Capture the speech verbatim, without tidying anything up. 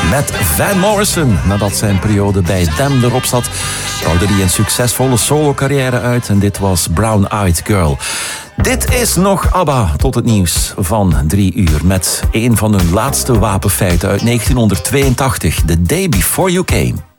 met Van Morrison. Nadat zijn periode bij Them erop zat, bouwde hij een succesvolle solo-carrière uit. En dit was Brown Eyed Girl. Dit is nog ABBA tot het nieuws van drie uur. Met een van hun laatste wapenfeiten uit negentien tweeëntachtig. The Day Before You Came.